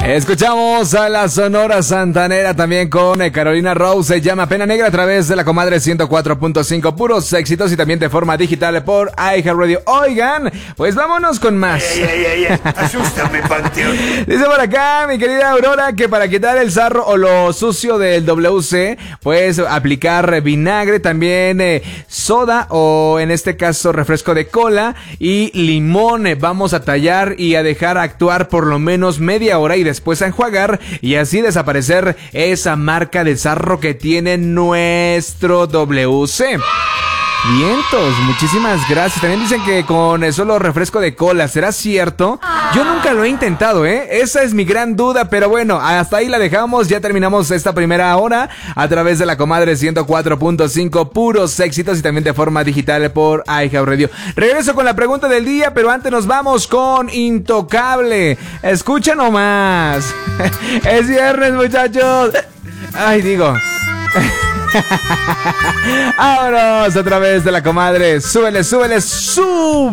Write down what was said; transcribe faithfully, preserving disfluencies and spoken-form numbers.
Escuchamos a la Sonora Santanera también con Carolina Rose. Se llama Pena Negra a través de la comadre ciento cuatro punto cinco. Puros éxitos y también de forma digital por iHeartRadio. Oigan, pues vámonos con más. Ay, ay, ay, ay. Asústame, Panteón. Dice por acá mi querida Aurora que para quitar el sarro o lo sucio del W C, pues aplicar vinagre, también eh, soda o en este caso refresco de cola y limón. Vamos a tallar y a dejar actuar por lo menos media hora y después a enjuagar y así desaparecer esa marca de sarro que tiene nuestro W C. Vientos, muchísimas gracias. También dicen que con solo refresco de cola, ¿será cierto? Yo nunca lo he intentado, ¿eh? Esa es mi gran duda, pero bueno, hasta ahí la dejamos. Ya terminamos esta primera hora a través de la comadre ciento cuatro punto cinco, puros éxitos y también de forma digital por iHeartRadio. Regreso con la pregunta del día, pero antes nos vamos con Intocable. Escucha nomás. Es viernes, muchachos. Ay, digo... Vámonos a través de la comadre. Súbele, súbele, sube.